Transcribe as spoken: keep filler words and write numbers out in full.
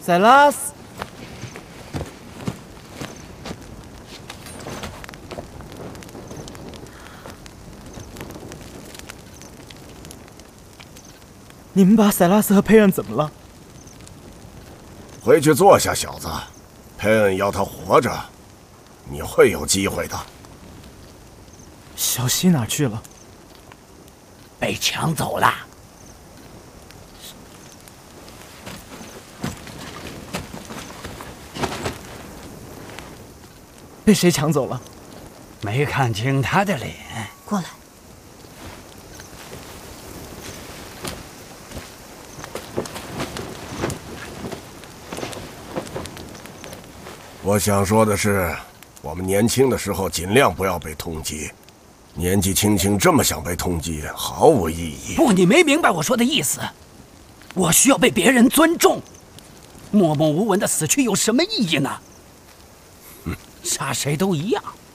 塞拉斯，你们把塞拉斯和佩恩怎么了？ 回去坐下，小子。佩恩要他活着，你会有机会的。 小西哪去了？ 被抢走了。 被谁抢走了？ 没看清他的脸。 过来。 我想说的是，我们年轻的时候尽量不要被通缉。年纪轻轻这么想被通缉，毫无意义。 不，你没明白我说的意思。我需要被别人尊重，默默无闻的死去有什么意义呢？杀谁都一样。